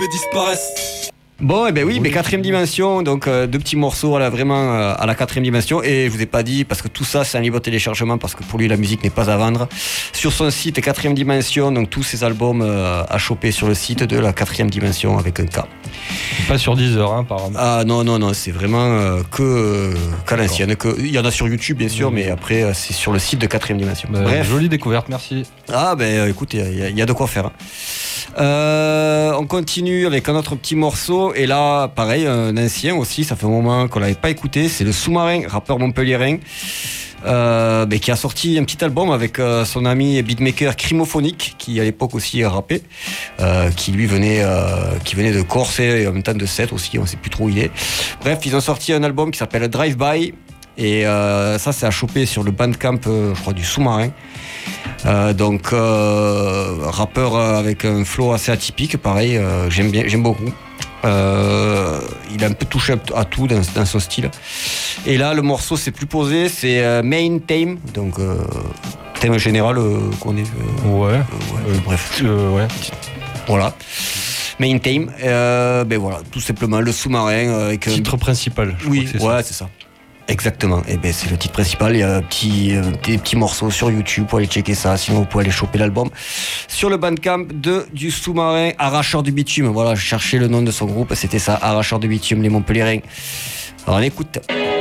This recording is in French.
disparaissent. Bon, et ben oui, mais quatrième dimension, donc deux petits morceaux vraiment à la quatrième dimension. Et je vous ai pas dit, parce que tout ça c'est un libre téléchargement, parce que pour lui la musique n'est pas à vendre. Sur son site quatrième dimension, donc tous ses albums à choper sur le site de la quatrième dimension avec un K. Pas sur Deezer, apparemment. Ah non, c'est vraiment qu'à l'ancienne. Il y en a sur YouTube bien sûr, mais après c'est sur le site de quatrième dimension. Bref. Jolie découverte, merci. Ah ben écoute, il y a de quoi faire. On continue avec un autre petit morceau, et là pareil, un ancien aussi, ça fait un moment qu'on l'avait pas écouté, c'est le Sous-Marin, rappeur montpelliérain, qui a sorti un petit album avec son ami beatmaker Crimophonique, qui à l'époque aussi rappait, qui lui venait de Corse et en même temps de Sète aussi, on sait plus trop où il est. Bref, ils ont sorti un album qui s'appelle Drive By, et ça c'est à choper sur le Bandcamp, je crois, du Sous-Marin. Rappeur avec un flow assez atypique, pareil, j'aime beaucoup. Il a un peu touché à tout dans son style. Et là, le morceau c'est plus posé, c'est Main Theme, donc thème général qu'on est. Bref. Ouais. Voilà. Main Theme. Voilà, tout simplement le Sous-Marin avec titre principal. Oui, ouais, c'est ça. Exactement, et c'est le titre principal. Il y a des petits morceaux sur YouTube pour aller checker ça. Sinon vous pouvez aller choper l'album sur le Bandcamp du Sous-Marin, Arracheur du Bitume. Voilà, je cherchais le nom de son groupe, c'était ça, Arracheur du Bitume, les Montpelliérains. Alors on écoute.